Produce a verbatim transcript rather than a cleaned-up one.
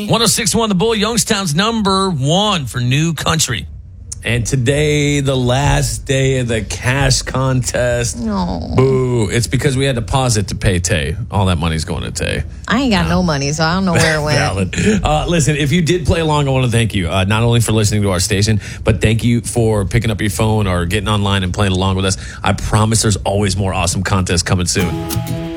one oh six point one The Bull, Youngstown's number one for new country. And today, the last day of the cash contest. No. Boo. It's because we had to pause it to pay Tay. All that money's going to Tay. I ain't got no, no money, so I don't know where it went. Valid. Uh, listen, if you did play along, I want to thank you. Uh, not only for listening to our station, but thank you for picking up your phone or getting online and playing along with us. I promise there's always more awesome contests coming soon.